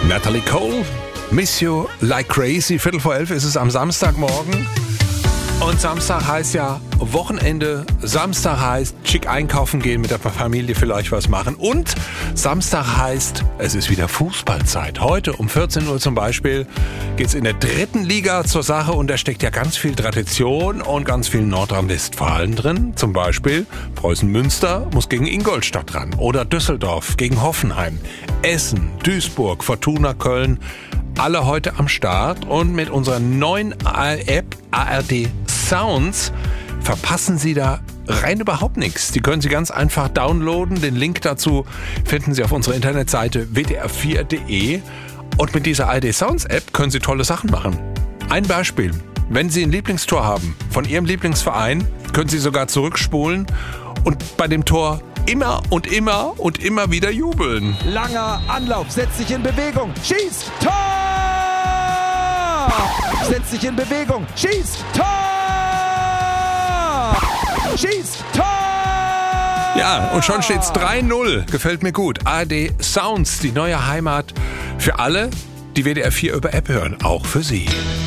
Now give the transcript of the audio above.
Natalie Cole, Miss You Like Crazy. 11:15 ist es am Samstagmorgen. Und Samstag heißt ja Wochenende. Samstag heißt schick einkaufen gehen, mit der Familie vielleicht was machen. Und Samstag heißt, es ist wieder Fußballzeit. Heute um 14 Uhr zum Beispiel geht's in der 3. Liga zur Sache. Und da steckt ja ganz viel Tradition und ganz viel Nordrhein-Westfalen drin. Zum Beispiel Preußen-Münster muss gegen Ingolstadt ran. Oder Düsseldorf gegen Hoffenheim. Essen, Duisburg, Fortuna Köln. Alle heute am Start. Und mit unserer neuen App ARD Sounds verpassen Sie da rein überhaupt nichts. Die können Sie ganz einfach downloaden. Den Link dazu finden Sie auf unserer Internetseite wdr4.de. Und mit dieser ARD Sounds App können Sie tolle Sachen machen. Ein Beispiel. Wenn Sie ein Lieblingstor haben von Ihrem Lieblingsverein, können Sie sogar zurückspulen und bei dem Tor immer und immer und immer wieder jubeln. Langer Anlauf, setzt sich in Bewegung, schießt, Tor! Setzt sich in Bewegung, schießt, Tor! Schießt, Tor! Ja, und schon steht's 3-0. Gefällt mir gut. ARD Sounds, die neue Heimat für alle, die WDR 4 über App hören. Auch für Sie.